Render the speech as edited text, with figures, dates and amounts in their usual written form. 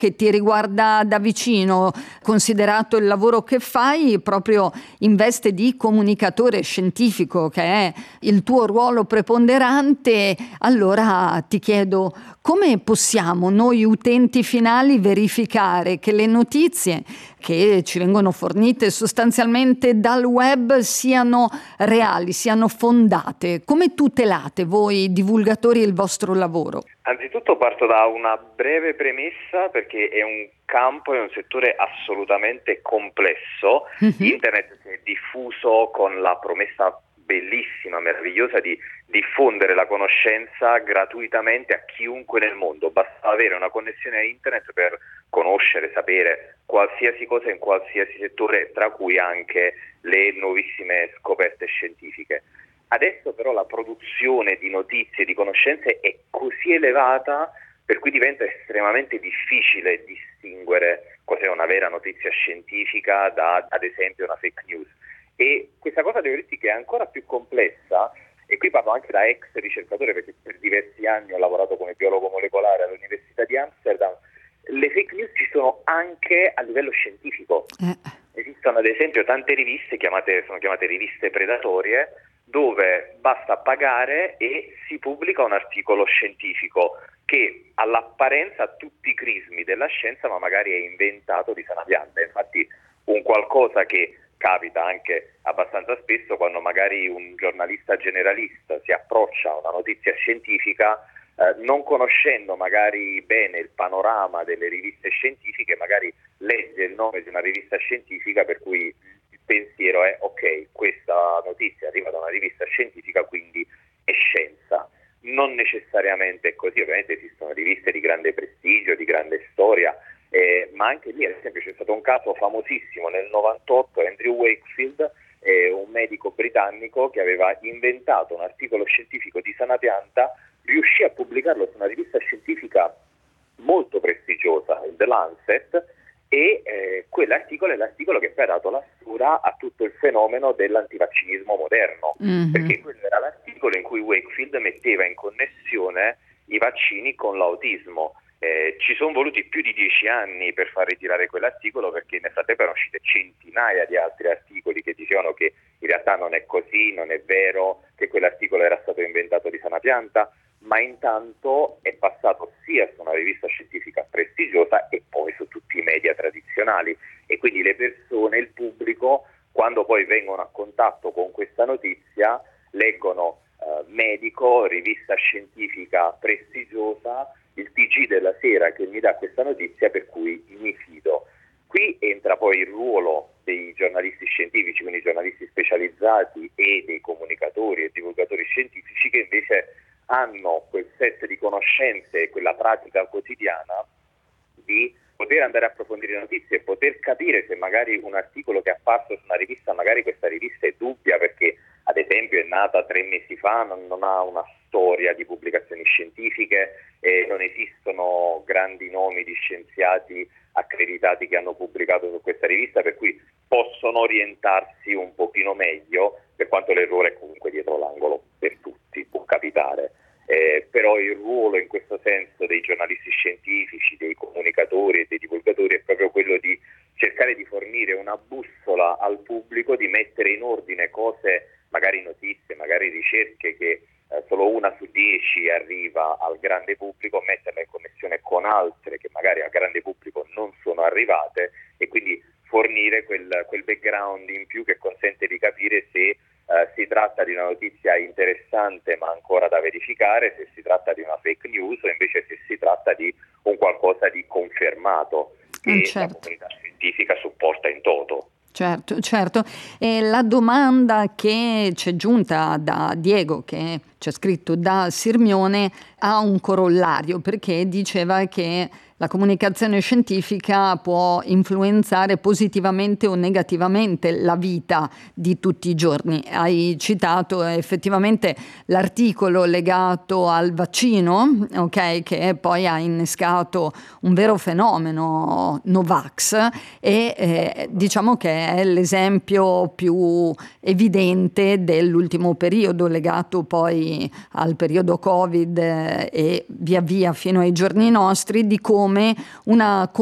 che ti riguarda da vicino, considerato il lavoro che fai proprio in veste di comunicatore scientifico, che è il tuo ruolo preponderante. Allora ti chiedo, come possiamo noi utenti finali verificare che le notizie che ci vengono fornite sostanzialmente dal web siano reali, siano fondate? Come tutelate voi divulgatori il vostro lavoro? Anzitutto parto da una breve premessa, perché è un campo, è un settore assolutamente complesso. Internet si è diffuso con la promessa bellissima, meravigliosa di diffondere la conoscenza gratuitamente a chiunque nel mondo. Basta avere una connessione a internet per conoscere, sapere qualsiasi cosa in qualsiasi settore, tra cui anche le nuovissime scoperte scientifiche. Adesso però la produzione di notizie, di conoscenze è così elevata per cui diventa estremamente difficile distinguere cos'è una vera notizia scientifica da, ad esempio, una fake news. E questa cosa devo dirti che è ancora più complessa, e qui parlo anche da ex ricercatore, perché per diversi anni ho lavorato come biologo molecolare all'Università di Amsterdam. Le fake news ci sono anche a livello scientifico. Esistono ad esempio tante riviste sono chiamate riviste predatorie, dove basta pagare e si pubblica un articolo scientifico che all'apparenza ha tutti i crismi della scienza, ma magari è inventato di sana pianta. Infatti un qualcosa che capita anche abbastanza spesso, quando magari un giornalista generalista si approccia a una notizia scientifica, non conoscendo magari bene il panorama delle riviste scientifiche, magari legge il nome di una rivista scientifica per cui il pensiero è: ok, questa notizia arriva da una rivista scientifica, quindi è scienza. Non necessariamente è così. Ovviamente esistono riviste di grande prestigio, di grande storia, ma anche lì ad esempio c'è stato un caso famosissimo nel 98. Andrew Wakefield, un medico britannico che aveva inventato un articolo scientifico di sana pianta, riuscì a pubblicarlo su una rivista scientifica molto prestigiosa, il The Lancet, e quell'articolo è l'articolo che poi ha dato la stura a tutto il fenomeno dell'antivaccinismo moderno, perché quello era l'articolo in cui Wakefield metteva in connessione i vaccini con l'autismo. Ci sono voluti più di 10 anni per far ritirare quell'articolo, perché nel frattempo erano uscite centinaia di altri articoli che dicevano che in realtà non è così, non è vero, che quell'articolo era stato inventato di sana pianta, ma intanto è passato sia su una rivista scientifica prestigiosa e poi su tutti i media tradizionali, e quindi le persone, il pubblico, quando poi vengono a contatto con questa notizia, leggono medico, rivista scientifica prestigiosa, il TG della sera che mi dà questa notizia, per cui mi fido. Qui entra poi il ruolo dei giornalisti scientifici, quindi giornalisti specializzati, e dei comunicatori e divulgatori scientifici, che invece hanno quel set di conoscenze e quella pratica quotidiana di poter andare a approfondire le notizie e poter capire se magari un articolo che è apparso su una rivista, magari questa rivista è dubbia perché ad esempio è nata 3 mesi fa, non ha una storia di pubblicazioni scientifiche, non esistono grandi nomi di scienziati accreditati che hanno pubblicato su questa rivista, per cui possono orientarsi un pochino meglio, per quanto l'errore è comunque dietro l'angolo per tutti, può capitare. Però il ruolo in questo senso dei giornalisti scientifici, dei comunicatori e dei divulgatori è proprio quello di cercare di fornire una bussola al pubblico, di mettere in ordine cose, magari notizie, magari ricerche che solo 1 su 10 arriva al grande pubblico, metterla in connessione con altre che magari al grande pubblico non sono arrivate, e quindi fornire quel background in più che consente di capire se si tratta di una notizia interessante ma ancora da verificare, se si tratta di una fake news o invece se si tratta di un qualcosa di confermato che la comunità scientifica supporta in toto. Certo. E la domanda che ci è giunta da Diego, che c'è scritto da Sirmione, ha un corollario, perché diceva che la comunicazione scientifica può influenzare positivamente o negativamente la vita di tutti i giorni. Hai citato effettivamente l'articolo legato al vaccino, ok, che poi ha innescato un vero fenomeno Novax, e diciamo che è l'esempio più evidente dell'ultimo periodo, legato poi al periodo Covid e via via fino ai giorni nostri, di come come una